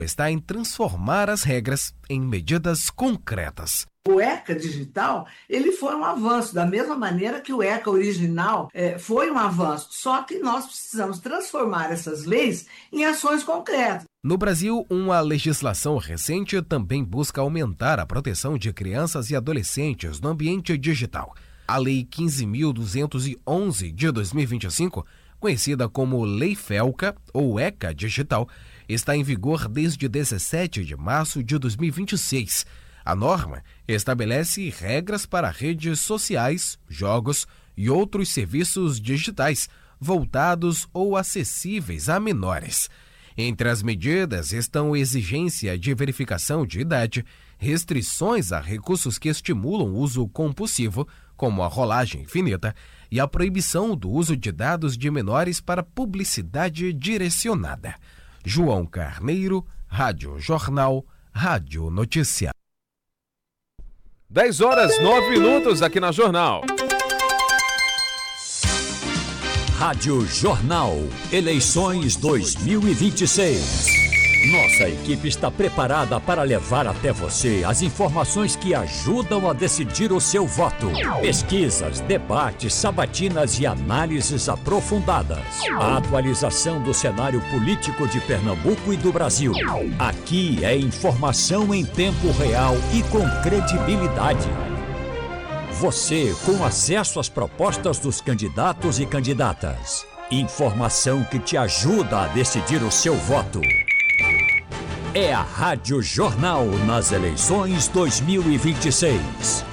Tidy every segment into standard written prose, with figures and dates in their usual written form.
está em transformar as regras em medidas concretas. O ECA digital, ele foi um avanço, da mesma maneira que o ECA original foi um avanço, só que nós precisamos transformar essas leis em ações concretas. No Brasil, uma legislação recente também busca aumentar a proteção de crianças e adolescentes no ambiente digital. A Lei 15.211 de 2025, conhecida como Lei FELCA ou ECA Digital, está em vigor desde 17 de março de 2026. A norma estabelece regras para redes sociais, jogos e outros serviços digitais voltados ou acessíveis a menores. Entre as medidas estão exigência de verificação de idade, restrições a recursos que estimulam o uso compulsivo, como a rolagem infinita, e a proibição do uso de dados de menores para publicidade direcionada. João Carneiro, Rádio Jornal, Rádio Notícia. 10h09 aqui na Jornal. Rádio Jornal, eleições 2026. Nossa equipe está preparada para levar até você as informações que ajudam a decidir o seu voto. Pesquisas, debates, sabatinas e análises aprofundadas. A atualização do cenário político de Pernambuco e do Brasil. Aqui é informação em tempo real e com credibilidade. Você com acesso às propostas dos candidatos e candidatas. Informação que te ajuda a decidir o seu voto. É a Rádio Jornal nas eleições 2026.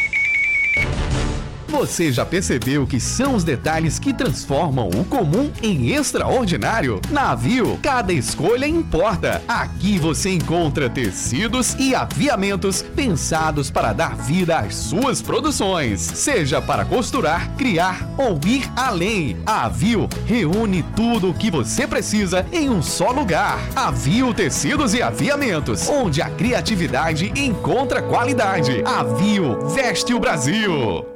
Você já percebeu que são os detalhes que transformam o comum em extraordinário? Na Aviu, cada escolha importa. Aqui você encontra tecidos e aviamentos pensados para dar vida às suas produções. Seja para costurar, criar ou ir além. A Aviu reúne tudo o que você precisa em um só lugar. Aviu Tecidos e Aviamentos, onde a criatividade encontra qualidade. Aviu veste o Brasil.